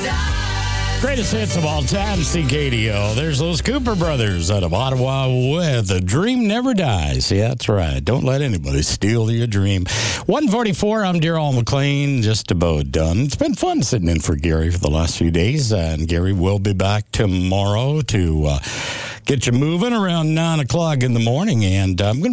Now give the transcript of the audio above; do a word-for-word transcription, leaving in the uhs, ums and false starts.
Greatest hits of all time, C K D O. There's those Cooper brothers out of Ottawa with A Dream Never Dies. Yeah, that's right. Don't let anybody steal your dream. one forty-four, I'm Darrell McLean, just about done. It's been fun sitting in for Gary for the last few days, uh, and Gary will be back tomorrow to uh, get you moving around nine o'clock in the morning, and uh, I'm going to